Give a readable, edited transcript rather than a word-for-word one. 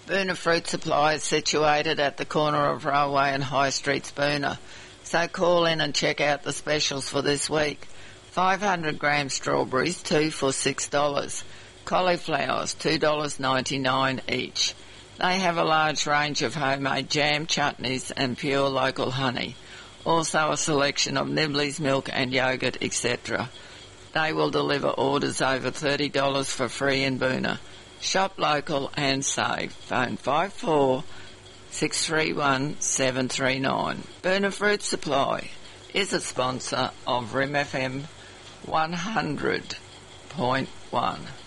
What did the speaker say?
Boona Fruit Supply is situated at the corner of Railway and High Streets, Boona. So call in and check out the specials for this week. 500 gram strawberries, 2 for $6. Cauliflowers, $2.99 each. They have a large range of homemade jam, chutneys and pure local honey. Also a selection of Nibblies milk and yogurt, etc. They will deliver orders over $30 for free in Boona. Shop local and save. Phone 54-631-739. Boona Fruit Supply is a sponsor of RIM FM 100.1.